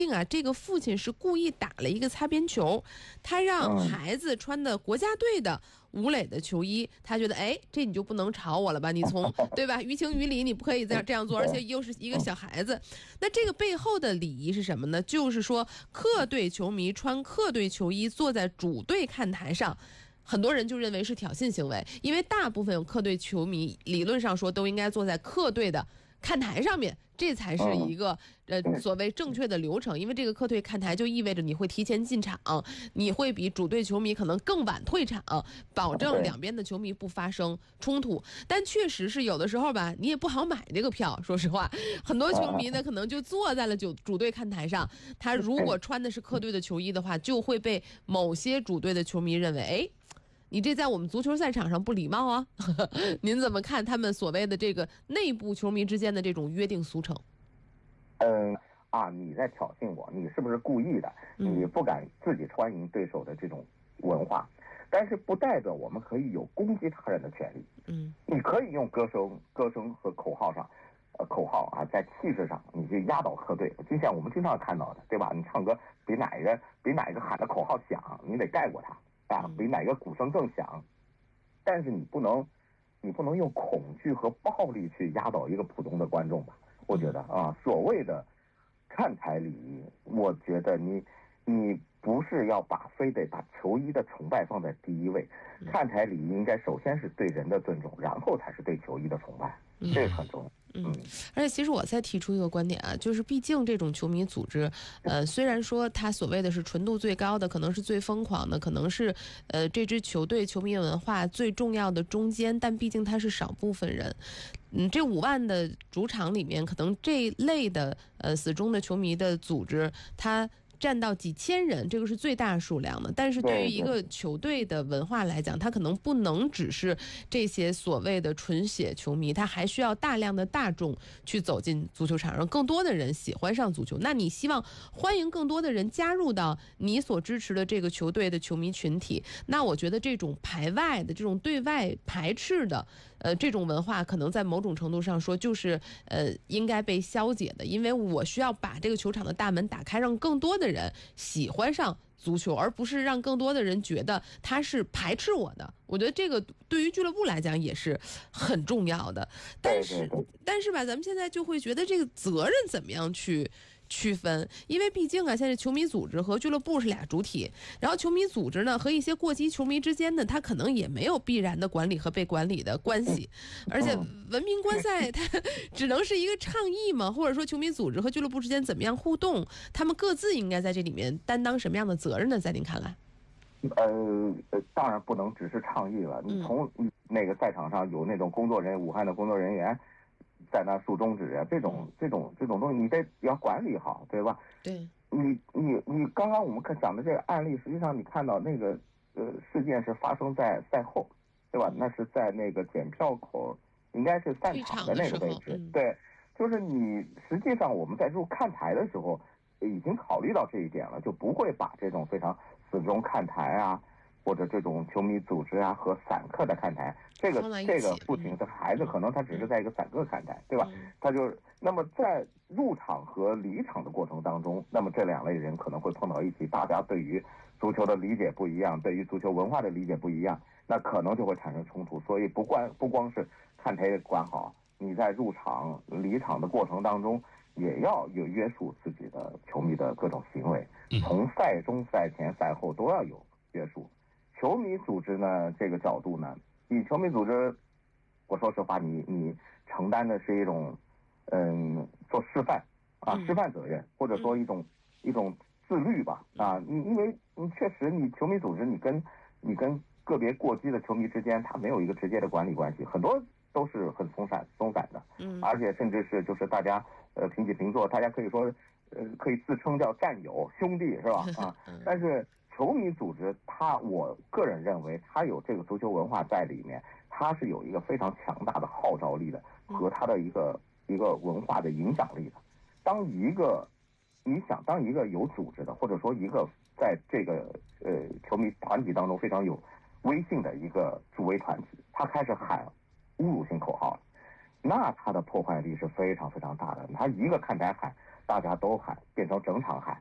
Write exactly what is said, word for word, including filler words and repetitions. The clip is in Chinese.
啊，这个父亲是故意打了一个擦边球，他让孩子穿的国家队的吴磊的球衣，他觉得哎，这你就不能吵我了吧？你从对吧？于情于理你不可以这样这样做，而且又是一个小孩子。那这个背后的礼仪是什么呢？就是说客队球迷穿客队球衣坐在主队看台上。很多人就认为是挑衅行为，因为大部分客队球迷理论上说都应该坐在客队的看台上面，这才是一个呃所谓正确的流程。因为这个客队看台就意味着你会提前进场，你会比主队球迷可能更晚退场，保证两边的球迷不发生冲突。但确实是有的时候吧，你也不好买这个票。说实话，很多球迷呢可能就坐在了主主队看台上，他如果穿的是客队的球衣的话，就会被某些主队的球迷认为，哎。你这在我们足球赛场上不礼貌啊！您怎么看他们所谓的这个内部球迷之间的这种约定俗成？ 嗯啊，你在挑衅我，你是不是故意的？你不敢自己欢迎对手的这种文化，但是不代表我们可以有攻击他人的权利。嗯，你可以用歌声、歌声和口号上，呃，口号啊，在气势上你去压倒客队，就像我们经常看到的，对吧？你唱歌比哪一个比哪一个喊的口号响，你得盖过他。啊，比哪个鼓声更响，但是你不能，你不能用恐惧和暴力去压倒一个普通的观众吧？我觉得啊，所谓的看台礼仪，我觉得你你不是要把非得把球衣的崇拜放在第一位，看台礼仪应该首先是对人的尊重，然后才是对球衣的崇拜，这个很重要。 嗯，而且其实我再提出一个观点啊，就是毕竟这种球迷组织，呃，虽然说它所谓的是纯度最高的，可能是最疯狂的，可能是呃这支球队球迷文化最重要的中间，但毕竟它是少部分人。嗯，这五万的主场里面，可能这类的呃死忠的球迷的组织，它占到几千人，这个是最大数量的。但是对于一个球队的文化来讲，它可能不能只是这些所谓的纯血球迷，它还需要大量的大众去走进足球场，让更多的人喜欢上足球。那你希望欢迎更多的人加入到你所支持的这个球队的球迷群体，那我觉得这种排外的、这种对外排斥的，呃，这种文化可能在某种程度上说就是呃应该被消解的，因为我需要把这个球场的大门打开，让更多的人喜欢上足球，而不是让更多的人觉得他是排斥我的。我觉得这个对于俱乐部来讲也是很重要的。但是但是吧，咱们现在就会觉得这个责任怎么样去区分，因为毕竟啊，现在球迷组织和俱乐部是俩主体，然后球迷组织呢和一些过激球迷之间呢，它可能也没有必然的管理和被管理的关系，而且文明观赛它只能是一个倡议嘛，或者说球迷组织和俱乐部之间怎么样互动，他们各自应该在这里面担当什么样的责任呢？在您看来？ 呃，当然不能只是倡议了。你从那个赛场上有那种工作人员，武汉的工作人员在那竖中指啊，这种这种这种东西，你得要管理好，对吧？ 对。 你你你刚刚我们看讲的这个案例，实际上你看到那个呃事件是发生在赛后，对吧？那是在那个检票口，应该是散场的那个位置。 嗯、 对，就是你实际上我们在入看台的时候已经考虑到这一点了，就不会把这种非常死忠看台啊，或者这种球迷组织啊和散客的看台，这个这个父亲的孩子可能他只是在一个散客看台，对吧？他就那么在入场和离场的过程当中，那么这两类人可能会碰到一起，大家对于足球的理解不一样，对于足球文化的理解不一样，那可能就会产生冲突。所以不光不光是看台管好，你在入场离场的过程当中也要有约束自己的球迷的各种行为，从赛中赛前赛后都要有约束。球迷组织呢，这个角度呢，你球迷组织，我说实话，你你承担的是一种，嗯，做示范啊，示范责任，或者说一种一种自律吧啊，你因为你确实你球迷组织，你跟你跟个别过激的球迷之间，它没有一个直接的管理关系，很多都是很松散松散的，嗯，而且甚至是就是大家呃平起平坐，大家可以说呃可以自称叫战友兄弟是吧啊，但是。球迷组织，它我个人认为，它有这个足球文化在里面，它是有一个非常强大的号召力的和它的一个一个文化的影响力的。当一个你想当一个有组织的，或者说一个在这个呃球迷团体当中非常有威信的一个助威团体，他开始喊侮辱性口号了， 那它的破坏力是非常非常大的。他一个看台喊，大家都喊，变成整场喊，